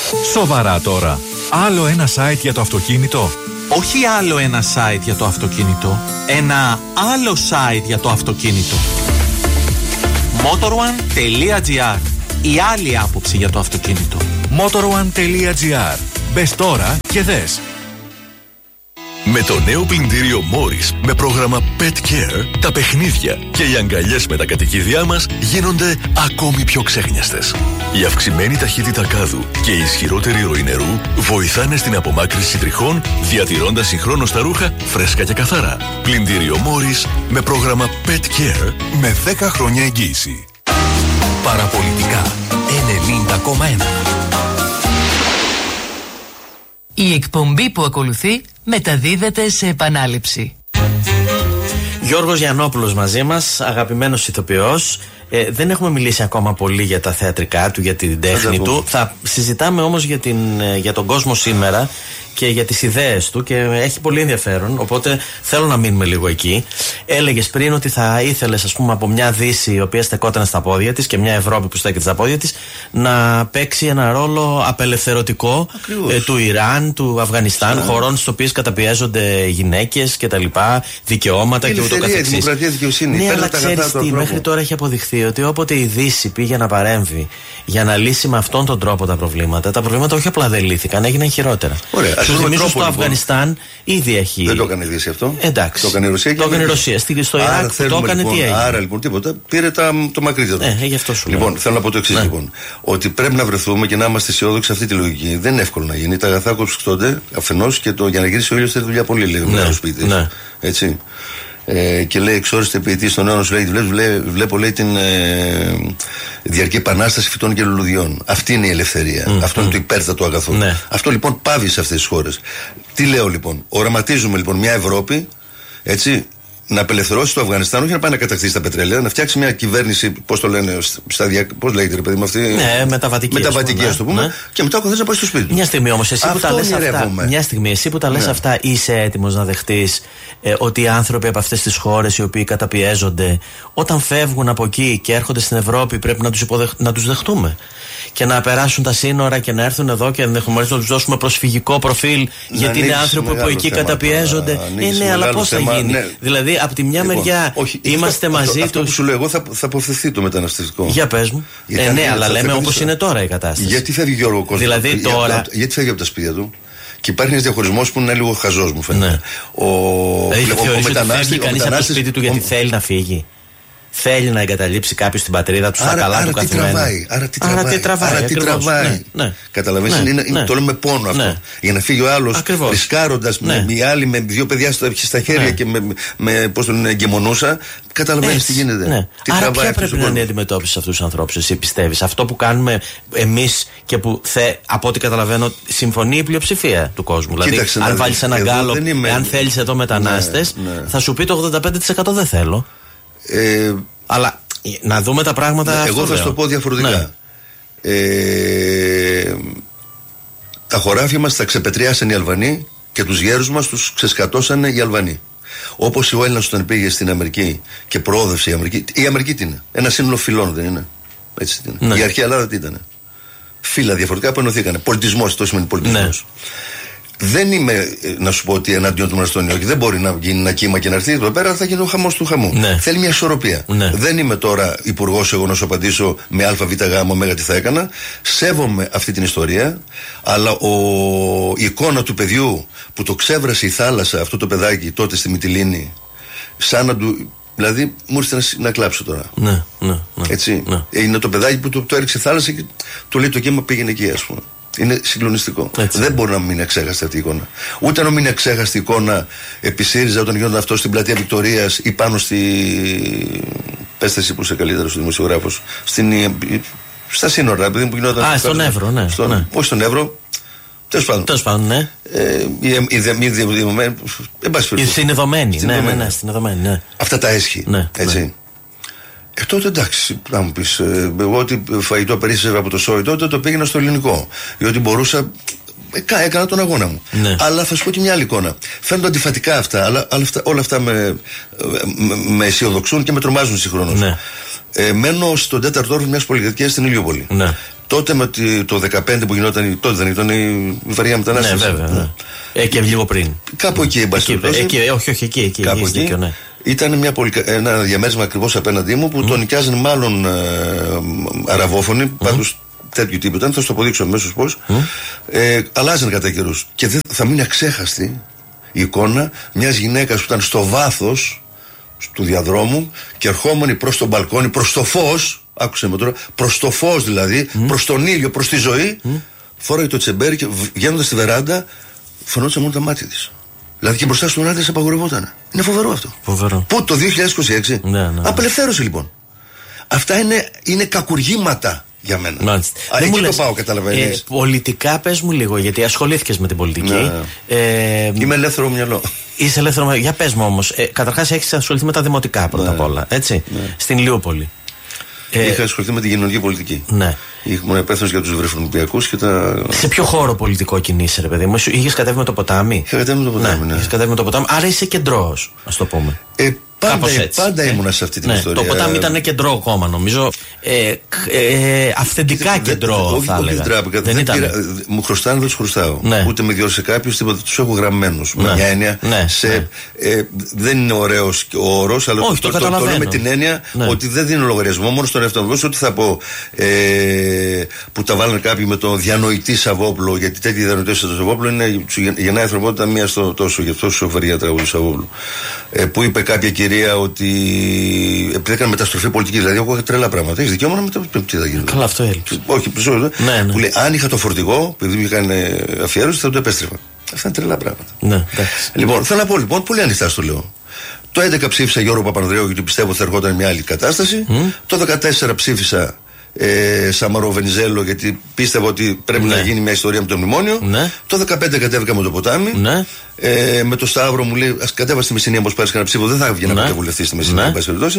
Σοβαρά τώρα. Άλλο ένα site για το αυτοκίνητο. Όχι άλλο ένα site για το αυτοκίνητο. Ένα άλλο site για το αυτοκίνητο. Motor1.gr. Η άλλη άποψη για το αυτοκίνητο. Motor1.gr. Μπες τώρα και δες. Με το νέο πλυντήριο Morris με πρόγραμμα Pet Care, τα παιχνίδια και οι αγκαλιές με τα κατοικίδια μας γίνονται ακόμη πιο ξέχνιαστες. Η αυξημένη ταχύτητα κάδου και η ισχυρότερη ροή νερού βοηθάνε στην απομάκρυνση τριχών, διατηρώντας συγχρόνως τα ρούχα φρέσκα και καθαρά. Πλυντήριο Morris με πρόγραμμα Pet Care με 10 χρόνια εγγύηση. Παραπολιτικά 90,1. Η εκπομπή που ακολουθεί μεταδίδεται σε επανάληψη. Γιώργος Γιαννόπουλος μαζί μας, αγαπημένος ηθοποιός. Δεν έχουμε μιλήσει ακόμα πολύ για τα θεατρικά του, για την τέχνη του. Θα συζητάμε όμως για τον κόσμο σήμερα και για τις ιδέες του και έχει πολύ ενδιαφέρον, οπότε θέλω να μείνουμε λίγο εκεί. Έλεγες πριν ότι θα ήθελες, ας πούμε, από μια Δύση η οποία στεκόταν στα πόδια της και μια Ευρώπη που στέκεται στα πόδια της να παίξει ένα ρόλο απελευθερωτικό του Ιράν, του Αφγανιστάν, χωρών στις οποίες καταπιέζονται γυναίκες και τα λοιπά, δικαιώματα και ούτω καθεξής. Δημοκρατία, δικαιοσύνη. Ναι, αλλά ξέρεις τι, μέχρι τώρα έχει αποδειχθεί ότι όποτε η Δύση πήγε να παρέμβει για να λύσει με αυτόν τον τρόπο τα προβλήματα όχι απλά δεν λύθηκαν, έγιναν χειρότερα. Σου θυμίζω στο Αφγανιστάν ήδη έχει. Δεν το έκανε η Δύση αυτό. Εντάξει. Το έκανε η Ρωσία. Το έκανε η Ρωσία. Στο Ιράκ που το έκανε, τι έγινε. Άρα λοιπόν τίποτα. Πήρε το μακρύτερο. Γι' αυτό σου λέω. Λοιπόν, θέλω να πω το εξής λοιπόν. Ότι πρέπει να βρεθούμε και να είμαστε αισιόδοξοι σε αυτή τη λογική. Δεν είναι εύκολο να γίνει. Τα αγαθά κόψονται αφενός και για να γυρίσει ο ήλιος θέλει δουλειά πολύ λίγο. Ναι, σπίτι. Ναι. Έτσι. Και λέει εξόριστη ποιητή στον αιώνα σου, λέει, βλέπω λέει την διαρκή επανάσταση φυτών και λουλουδιών. Αυτή είναι η ελευθερία. Αυτό είναι το υπέρτατο αγαθό. Ναι. Αυτό λοιπόν πάβει σε αυτές τις χώρες. Τι λέω λοιπόν, οραματίζουμε λοιπόν μια Ευρώπη, έτσι, να απελευθερώσει το Αφγανιστάν, όχι να πάει να κατακτήσει τα πετρέλαια, να φτιάξει μια κυβέρνηση, πώς το λένε, πώς λέγεται ρε παιδί με αυτή. Ναι, μεταβατική, ας το πούμε, ναι. Και μετά ο θα πάει στο σπίτι του. Μια στιγμή όμως, εσύ που τα λες αυτά, εσύ που τα λες αυτά, είσαι έτοιμος να δεχτείς ότι οι άνθρωποι από αυτές τις χώρες οι οποίοι καταπιέζονται, όταν φεύγουν από εκεί και έρχονται στην Ευρώπη, πρέπει να τους δεχτούμε και να περάσουν τα σύνορα και να έρθουν εδώ και ενδεχομένως να τους δώσουμε προσφυγικό προφίλ, γιατί είναι άνθρωποι που εκεί καταπιέζονται. Ναι, αλλά πώς θα γίνει. Δηλαδή, από τη μια μεριά είμαστε μαζί τους. Αυτό που σου λέω εγώ θα αποφευθεί το μεταναστευτικό. Για πες μου. Ναι, αλλά λέμε όπως είναι τώρα η κατάσταση. Γιατί φεύγει Γιώργο ο κόσμος? Δηλαδή τώρα. Γιατί φεύγει από τα σπίτια του? Και υπάρχει ένας διαχωρισμός που είναι λίγο χαζός, μου φαίνεται. Ναι. Ο μετανάστης κανείς από το σπίτι του γιατί θέλει να φύγει. Θέλει να εγκαταλείψει κάποιος την πατρίδα του στα καλά του καθημερινά. Άρα τι τραβάει. Καταλαβαίνεις, το λέω με πόνο αυτό. Για να φύγει ο άλλος ρισκάροντας, οι άλλοι με δύο παιδιά στα χέρια και με πώς τον εγκαιμονούσα. Καταλαβαίνεις τι γίνεται. Άρα ποια πρέπει να είναι η αντιμετώπιση σε αυτούς τους ανθρώπους, εσύ πιστεύεις? Αυτό που κάνουμε εμείς και που από ό,τι καταλαβαίνω συμφωνεί η πλειοψηφία του κόσμου. Δηλαδή, αν βάλεις έναν γκάλο, αν θέλεις εδώ μετανάστες, θα σου πει το 85% δεν θέλω. Αλλά να δούμε τα πράγματα. Εγώ θα σου το πω διαφορετικά. Τα χωράφια μας τα ξεπετριάσαν οι Αλβανοί και τους γέρους μας τους ξεσκατώσαν οι Αλβανοί. Όπως ο Έλληνας όταν πήγε στην Αμερική και προόδευσε η Αμερική. Η Αμερική τι είναι? Ένα σύνολο φυλών, δεν είναι? Έτσι τι είναι. Η αρχαία Ελλάδα τι ήταν? Φύλλα διαφορετικά που ενωθήκανε. Πολιτισμός, αυτό σημαίνει πολιτισμός. Δεν είμαι να σου πω ότι εναντίον του Μαστόνιου, όχι. Δεν μπορεί να γίνει ένα κύμα και να έρθει εδώ πέρα, θα γίνει ο χαμός του χαμού. Θέλει μια ισορροπία. Δεν είμαι τώρα υπουργός εγώ να σου απαντήσω με ΑΒΓ ω τι θα έκανα. Σέβομαι αυτή την ιστορία, αλλά η εικόνα του παιδιού που το ξέβρασε η θάλασσα, αυτό το παιδάκι τότε στη Μυτιλήνη, σαν να του. Δηλαδή μου ήρθε να κλάψω τώρα. Έτσι. Είναι το παιδάκι που το έριξε η θάλασσα και του λέει το κύμα πήγαινε εκεί, ας πούμε. Είναι συγκλονιστικό. Έτσι. Δεν μπορεί να μην είναι εξέχαστη αυτή η εικόνα. Ούτε να μην είναι εξέχαστη η εικόνα επί ΣΥΡΙΖΑ όταν γινόταν αυτό στην πλατεία Βικτωρίας ή πάνω στη. Πέστε εσύ που είσαι καλύτερος δημοσιογράφος. Στα σύνορα, επειδή που γινόταν. Στον Εύρο, ναι. Όχι στον Εύρο. Τέλος πάντων, ναι. Η συνειδωμένη. Ναι. Αυτά τα έσχη. Έτσι. Τότε εντάξει, να μου πεις, εγώ ότι φαγητό περίσσευα από το σόι τότε το πήγαινα στο ελληνικό. Διότι μπορούσα, έκανα τον αγώνα μου. Αλλά θα σου πω και μια άλλη εικόνα. Φαίνονται αντιφατικά αυτά, αλλά όλα αυτά με αισιοδοξούν και με τρομάζουν συγχρόνως. Μένω στον 4ο όροφο μιας πολυκατοικίας στην Ηλιούπολη. Τότε με το 2015 που γινόταν, τότε δεν ήταν η βαριά μετανάστευση. Ναι, βέβαια. Και λίγο πριν. Κάπου εκεί, εν πάση περιπτώσει. Όχι, εκεί. Κάπου εκεί. Δίκιο, ναι. Ήταν ένα διαμέρισμα ακριβώς απέναντί μου που τον νοικιάζαν μάλλον αραβόφωνοι, πάντως τέτοιου τύπου ήταν, θα σου το αποδείξω αμέσως πώς. Αλλάζαν κατά καιρούς. Και δεν θα μείνει αξέχαστη η εικόνα μιας γυναίκας που ήταν στο βάθος του διαδρόμου και ερχόμενη προς το μπαλκόνι, προς το φως. Άκουσε με τώρα, προς το φως δηλαδή, προς τον ήλιο, προς τη ζωή. Φόραγε το τσεμπέρι και βγαίνοντας στη βεράντα, φαινόταν μόνο τα μάτια της. Δηλαδή και μπροστά στον άντρα απαγορευόταν. Είναι φοβερό αυτό. Φοβερό. Πού το 2026. Ναι. Απελευθέρωση λοιπόν. Αυτά είναι κακουργήματα για μένα. Μάλιστα. Δεν μου το πάω, καταλαβαίνεις. Πολιτικά πες μου λίγο, γιατί ασχολήθηκες με την πολιτική. Ναι. Είμαι ελεύθερο μυαλό. Είσαι ελεύθερο. Για πες μου όμως. Καταρχάς έχεις ασχοληθεί με τα δημοτικά πρώτα απ' όλα. Έτσι. Ναι. Στην Λιούπολη. Είχα ασχοληθεί με την κοινωνική πολιτική. Ναι. Ήμουν υπεύθυνος για τους βρεφονιπιακούς και τα. Σε ποιο χώρο πολιτικό κινείσαι, ρε παιδί μου? Είχες κατέβει με το ποτάμι? Είχα κατέβει με το ποτάμι, ναι. Είχες κατέβει με το ποτάμι. Άρα είσαι κεντρός, ας το πούμε. Πάντα ήμουνα σε αυτή την ιστορία. Το ποτάμι ήταν κεντρό κόμμα, νομίζω. Αυθεντικά κεντρό, θα έλεγα. Δεν ήταν. Μου χρωστάνε, δεν του χρωστάω. Ναι. Ούτε με διόρισε κάποιο, τίποτα. Του έχω γραμμένους. Με μια έννοια. Δεν είναι ωραίος ο όρος, αλλά το λέω με την έννοια ότι δεν δίνω λογαριασμό μόνο στον εαυτό μου. Ό,τι θα πω που τα βάλανε κάποιοι με το διανοητή Σαββόπουλο, γιατί τέτοιοι διανοητέ στο Σαββόπουλο γεννάει ανθρωπότητα μία στο τόσο, γι' αυτό σοβαρία τραγούδι του Σαββόπουλου. Που είπε κάποια κυρία ότι επειδή έκανε μεταστροφή πολιτική, δηλαδή εγώ είχα τρελά πράγματα. Έχει δικαίωμα να μεταστροφή. Τι θα γίνει? Καλά, αυτό έλειψε. Όχι, που λέει αν είχα το φορτηγό, επειδή μου είχαν αφιέρωση, θα το επέστρεφα. Αυτά είναι τρελά πράγματα. Ναι, λοιπόν, θέλω να πω λοιπόν, πολύ ανοιχτά στο λέω. Το 2011 ψήφισα Γιώργο Παπανδρέου γιατί πιστεύω ότι θα ερχόταν μια άλλη κατάσταση. Το 2014 ψήφισα Σαμαρό Βενιζέλο γιατί πίστευα ότι πρέπει να γίνει μια ιστορία με το μνημόνιο. Το 2015 κατέβηκα με το ποτάμι. Με το Σταύρο μου λέει: ας κατέβα στη Μεσσηνία, όπως πάρεις κανένα ψήφο. Δεν θα βγει να κατεβουλευτεί στη Μεσσηνία,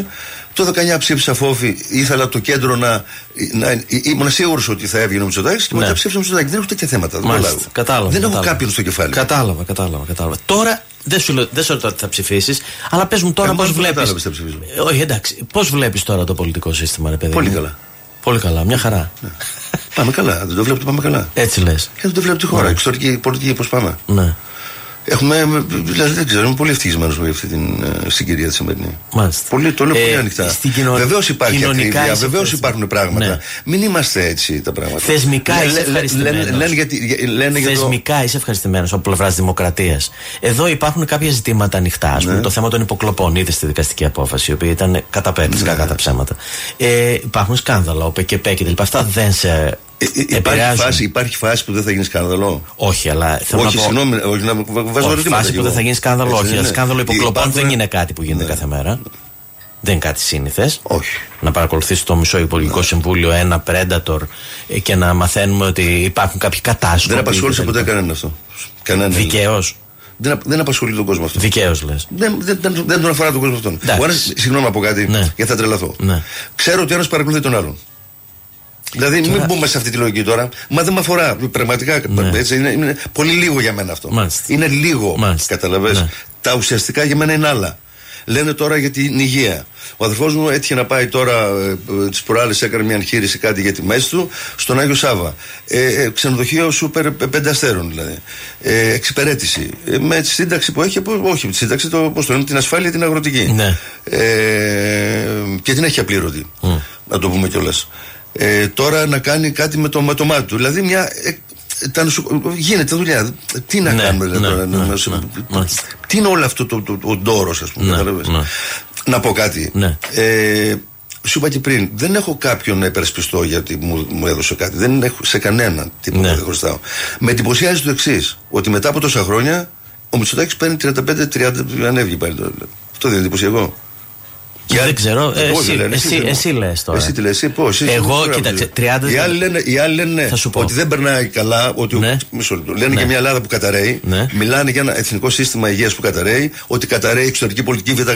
Το 19 ψήφισα Φόφη, ήθελα το κέντρο να ήμουν σίγουρος ότι θα έβγαινε ο Μητσοτάκης και μετά ψήφισα Μητσοτάκη. Δεν έχω τέτοια θέματα. Δεν έχω κάποιον στο κεφάλι. Κατάλαβα. Τώρα δεν σου ρωτάω ότι θα ψηφίσεις, αλλά πες μου τώρα πώς βλέπεις. Όχι, εντάξει. Πώς βλέπεις τώρα το πολιτικό σύστημα, ρε παιδί? Πολύ καλά. Πολύ καλά, μια χαρά. Πάμε καλά, δεν το βλέπω ότι πάμε καλά. Έτσι λες. Δεν το βλέπω τη χώρα, εξωτερική πολιτική πώς πάμε. Ναι. Έχουμε, δηλαδή δεν ξέρω, είμαι πολύ ευτυχισμένος με αυτή την συγκυρία τη σημερινή. Μάλιστα. Το λέω πολύ ανοιχτά. Βεβαίως υπάρχει ακρίβεια, βεβαίως υπάρχουν πράγματα. Ναι. Μην είμαστε έτσι τα πράγματα. Θεσμικά είσαι ευχαριστημένος. Θεσμικά είσαι ευχαριστημένος από πλευράς Δημοκρατίας. Εδώ υπάρχουν κάποια ζητήματα ανοιχτά. Ας πούμε, το θέμα των υποκλοπών, είδες στη δικαστική απόφαση, η οποία ήταν κατά πέτρες, κακά τα ψέματα. Υπάρχουν σκάνδαλα, ο ΠΚΠ και λοιπά. Αυτά δεν σε. Υπάρχει φάση που δεν θα γίνει σκάνδαλο. Όχι, αλλά θέλω να πω. Όχι, να βάζω ερωτήματα. Φάση που δεν θα γίνει σκάνδαλο, όχι. Σκάνδαλο υποκλοπών δεν είναι κάτι που γίνεται κάθε μέρα. Δεν είναι κάτι σύνηθες. Όχι. Να παρακολουθείς το μισό Υπουργικό Συμβούλιο ένα Predator και να μαθαίνουμε ότι υπάρχουν κάποιοι κατάσκοποι. Δεν απασχόλησε ποτέ κανένα αυτό. Δικαίως. Δεν απασχολεί τον κόσμο αυτό. Δικαίως λες. Δεν τον αφορά τον κόσμο αυτόν. Συγγνώμη να πω κάτι, γιατί θα τρελαθώ. Ξέρω ότι ένας παρακολουθεί τον άλλον. Δηλαδή, μην μπούμε σε αυτή τη λογική τώρα. Μα δεν με αφορά. Πραγματικά. Έτσι, είναι πολύ λίγο για μένα αυτό. Μάλιστα. Είναι λίγο. Καταλαβες. Τα ουσιαστικά για μένα είναι άλλα. Λένε τώρα για την υγεία. Ο αδερφός μου έτυχε να πάει τώρα, τις προάλλες έκανε μια εγχείρηση κάτι για τη μέση του, στον Άγιο Σάβα. Ξενοδοχείο σούπερ 5 αστέρων δηλαδή. Εξυπηρέτηση. Με τη σύνταξη που έχει, όχι με τη σύνταξη, πώς το λένε, την ασφάλεια την αγροτική. Ναι. Και την έχει απλήρωτη. Να το πούμε κιόλας. Τώρα να κάνει κάτι με το μάτι του. Δηλαδή μια. Γίνεται δουλειά. Τι να κάνουμε τώρα. Τι είναι όλο αυτό ο ντόρος, ας πούμε. Να πω κάτι. Σου είπα και πριν, δεν έχω κάποιον να υπερασπιστώ γιατί μου έδωσε κάτι. Δεν έχω σε κανέναν τίποτα δεν χρωστάω. Με εντυπωσιάζει το εξής, ότι μετά από τόσα χρόνια ο Μητσοτάκης παίρνει 35-30, ανέβηκε πάλι τώρα. Αυτό δεν είναι εντυπωσιακό? Δεν ξέρω, εσύ λες τώρα. Εσύ τι λες, εσύ πώς? Εγώ, κοίταξε, 30. Οι άλλοι λένε ότι δεν περνάει καλά, ότι λένε για μια Ελλάδα που καταραίει, μιλάνε για ένα εθνικό σύστημα υγείας που καταραίει, ότι καταραίει η εξωτερική πολιτική ΒΓ,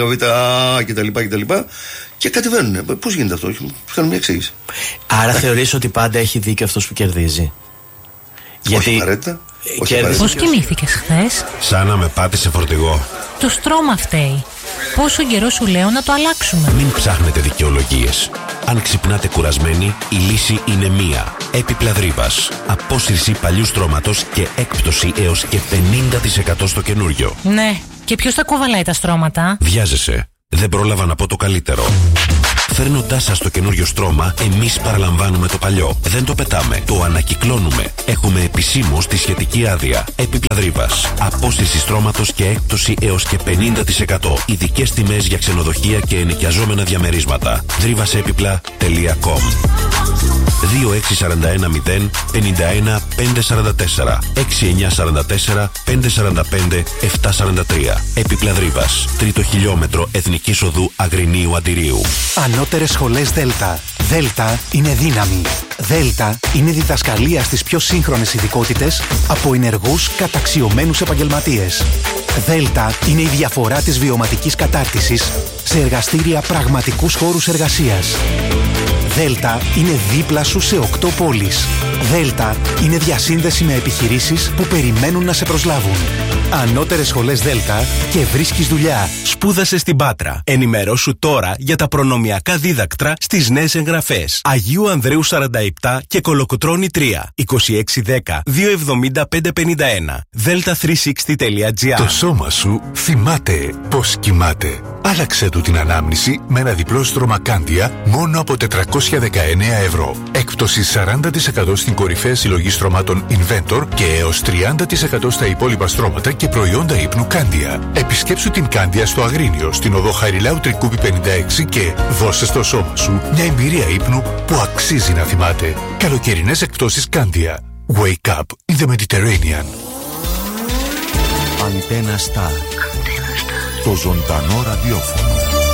κτλ. Και κατεβαίνουν. Πώς γίνεται αυτό? Κάνω μια εξήγηση. Άρα θεωρείς ότι πάντα έχει δίκιο αυτός που κερδίζει? Όχι απαραίτητα. Πώς κοιμήθηκες χθες? Σαν να με πάτησε φορτηγό. Το στρώμα φταίει. Πόσο καιρό σου λέω να το αλλάξουμε? Μην ψάχνετε δικαιολογίες. Αν ξυπνάτε κουρασμένοι, η λύση είναι μία. Έπιπλα Δρύβας. Απόσυρση παλιού στρώματος και έκπτωση έως και 50% στο καινούριο. Ναι, και ποιος τα κουβαλάει τα στρώματα? Βιάζεσαι. Δεν πρόλαβα να πω το καλύτερο. Φέρνοντάς σας το καινούριο στρώμα, εμείς παραλαμβάνουμε το παλιό. Δεν το πετάμε, το ανακυκλώνουμε. Έχουμε επισήμως τη σχετική άδεια. Έπιπλα Δρύβας. Απόσυρση στρώματος και έκπτωση έως και 50%. Ειδικές τιμές για ξενοδοχεία και ενοικιαζόμενα διαμερίσματα. Δρύβασέπιπλα.com 2641 051 544 6944 545 743. Έπιπλα Δρύβας. 3ο χιλιόμετρο Εθνικής Οδού Αγρινίου Αντιρίου. Ανώτερες σχολές Δέλτα. Δέλτα είναι δύναμη. Δέλτα είναι διδασκαλία στις πιο σύγχρονες ειδικότητες από ενεργούς καταξιωμένους επαγγελματίες. Δέλτα είναι η διαφορά της βιωματικής κατάρτισης σε εργαστήρια πραγματικούς χώρους εργασίας. Δέλτα είναι δίπλα σου σε 8 πόλεις. Δέλτα είναι διασύνδεση με επιχειρήσεις που περιμένουν να σε προσλάβουν. Ανώτερες σχολές Δέλτα και βρίσκεις δουλειά. Σπούδασε στην Πάτρα. Ενημερώσου τώρα για τα προνομιακά δίδακτρα στις νέες εγγραφές. Αγίου Ανδρέου 47 και Κολοκοτρώνη 3. 2610 270 551. delta360.gr. Το σώμα σου θυμάται πώς κοιμάται. Άλλαξε του την ανάμνηση με ένα διπλό στρώμα Κάνδια μόνο από 419 ευρώ. Έκπτωση 40% στην κορυφαία συλλογή στρωμάτων Inventor και έως 30% στα υπόλοιπα στρώματα και προϊόντα ύπνου Κάνδια. Επισκέψου την Κάνδια στο Αγρίνιο, στην οδό Χαριλάου Τρικούπη 56 και δώσε στο σώμα σου μια εμπειρία ύπνου που αξίζει να θυμάται. Καλοκαιρινές εκπτώσεις Κάνδια. Wake up in the Mediterranean. Αντένα Star. Το ζωντανό ραδιόφωνο.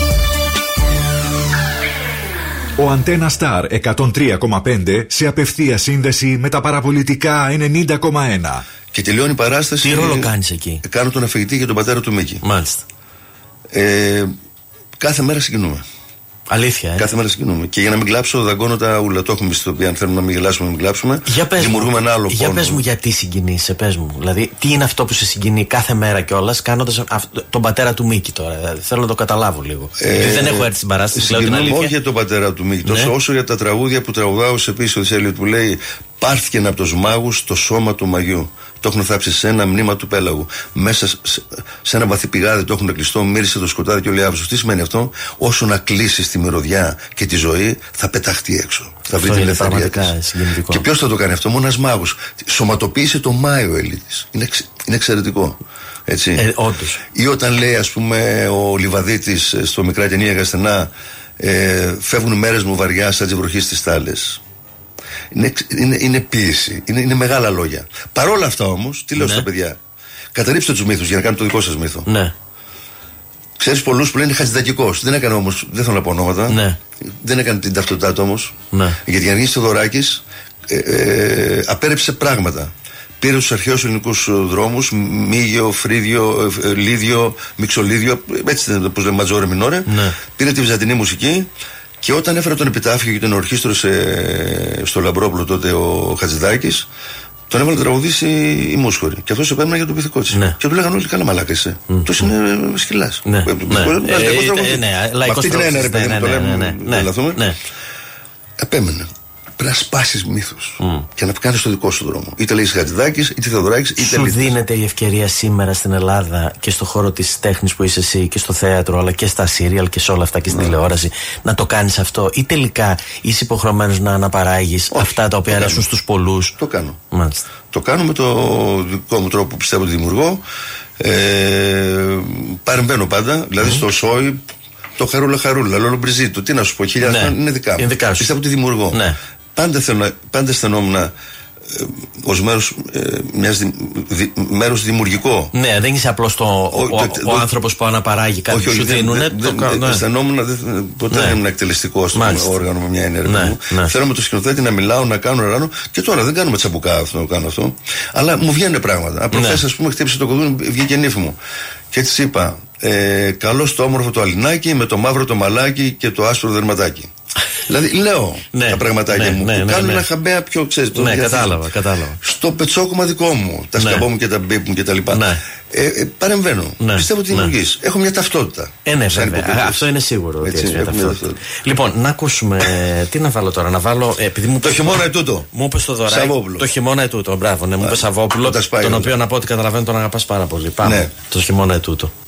Ο Αντένα Star 103,5 σε απευθεία σύνδεση με τα παραπολιτικά 90,1. Και τελειώνει η παράσταση. Τι ρόλο κάνεις εκεί? Κάνω τον αφηγητή για τον πατέρα του Μίκη. Μάλιστα. Κάθε μέρα συγκινούμε. Αλήθεια, Κάθε μέρα συγκινούμε. Και για να μην κλάψω, δαγκώνω τα ούλα. Το έχουμε στο οποίο αν θέλουμε να μην γελάσουμε, να μην κλάψουμε. Δημιουργούμε ένα άλλο πόνο. Για πες μου γιατί συγκινείσαι, πες μου. Δηλαδή, τι είναι αυτό που σε συγκινεί κάθε μέρα κιόλας, κάνοντας τον πατέρα του Μίκη τώρα. Δηλαδή, θέλω να το καταλάβω λίγο. Δεν έχω έρθει στην παράσταση. Συγκινούμε όχι για τον πατέρα του Μίκη, τόσο όσο για τα τραγούδια που τραγουδάω σε πίσω τη Σέλιο που λέει «Πάρθηκε από τους μάγους το σώμα του μαγιού. Το έχουν θάψει σε ένα μνήμα του πέλαγου. Μέσα σε ένα βαθύ πηγάδι το έχουν κλειστό. Μύρισε το σκοτάδι και ο λιάβος. Τι σημαίνει αυτό? Όσο να κλείσει τη μυρωδιά και τη ζωή, θα πεταχτεί έξω. Θα βρει την ελευθερία της. Και ποιος θα το κάνει αυτό? Μόνο ένας μάγος. Σωματοποίησε το Μάιο Ελίτης. Είναι εξαιρετικό. Έτσι. Όντως. Ή όταν λέει, ας πούμε, ο Λιβαδίτης στο Μικρά και Νία Γαστενά, φεύγουν οι μέρες μου βαριά σαν τη βροχή στις τάλες. Είναι ποίηση, είναι μεγάλα λόγια. Παρόλα αυτά όμως, τι λέω στα παιδιά? Καταρρύψτε τους μύθους για να κάνετε το δικό σας μύθο. Ναι. Ξέρεις πολλούς που λένε Χατζηδακικός. Δεν έκανε όμως, δεν θέλω να πω ονόματα. Ναι. Δεν έκανε την ταυτότητά του όμως. Ναι. Γιατί για να γίνει Θεοδωράκης απέρεψε πράγματα. Πήρε τους αρχαίους ελληνικούς δρόμους, Μίγιο, Φρίδιο, Λίδιο, Μιξολίδιο, έτσι δεν το λέμε, Ματζόρε Μινόρε. Ναι. Πήρε τη βυζαντινή μουσική. Και όταν έφερε τον επιτάφιο και τον ορχήστρωσε στο Λαμπρόπουλο τότε ο Χατζηδάκης, τον έβαλε να τραγουδήσει η Μούσχορη. Και αυτός επέμενε για το πυθικό της. Ναι. Και του λέγανε όλοι καλά μαλάκα είσαι. Τόσο είναι σκυλάς. Ναι. Αυτή την έννοια, ρε παιδί μου, το λέμε. Ναι. Επέμενε. Πρέπει να σπάσεις μύθους και να κάνεις το δικό σου δρόμο. Είτε λέει Χατζηδάκης, είτε Θεοδωράκης, είτε Σου δίνεται η ευκαιρία σήμερα στην Ελλάδα και στο χώρο της τέχνης που είσαι εσύ και στο θέατρο, αλλά και στα σύριαλ και σε όλα αυτά και στην τηλεόραση, να το κάνεις αυτό, ή τελικά είσαι υποχρεωμένος να αναπαράγεις αυτά τα οποία αρέσουν στους πολλούς? Το κάνω. Μάλιστα. Το κάνω με το δικό μου τρόπο που πιστεύω ότι δημιουργώ. Παρεμβαίνω πάντα, δηλαδή στο σόι. Το χαρούλα, λολομπριζίτο, τι να σου πω, χιλιάδες είναι δικά μου. Πιστεύω ότι δημιουργώ. Ναι. Πάντα αισθανόμουν ως μέρος δημιουργικό. Ναι, δεν είσαι απλώς ο άνθρωπος που αναπαράγει κάτι που σου δίνουνε. Αισθανόμουν ποτέ δεν ήμουν εκτελεστικό στο όργανο με μια ενέργεια μου. Θέλω με το σκηνοθέτη να μιλάω, να κάνω ράνο. Και τώρα δεν κάνουμε τσαμπουκά αυτό, να κάνω αυτό. Αλλά μου βγαίνουν πράγματα. Προχθές, ας πούμε, χτύπησε το κουδούνι, βγήκε νύφη μου. Και έτσι είπα, καλώς το όμορφο το αλινάκι με το μαύρο το μαλάκι και το άσπρο δερματάκι. Δηλαδή λέω τα πραγματάκια μου που κάνουν ένα χαμπέα πιο, ξέρεις. Ναι, κατάλαβα. Στο πετσόκομα δικό μου, τα σκαμπό μου και τα μπίπ μου κτλ. Παρεμβαίνω. Πιστεύω ότι δημιουργείς. Έχω μια ταυτότητα. Ναι, βέβαια. Αυτό είναι σίγουρο ότι έχει μια ταυτότητα. Λοιπόν, να ακούσουμε. Τι να βάλω τώρα, να βάλω. Επειδή το χειμώνα ετούτο. Μου είπε το δωράκι. Το χειμώνα ετούτο. Μπράβο, ναι, μου είπε Σαββόπουλο. Τον οποίο να πω ότι καταλαβαίνω τον αγαπάς πάρα πολύ. Πάμε. Το χειμώνα ετούτο.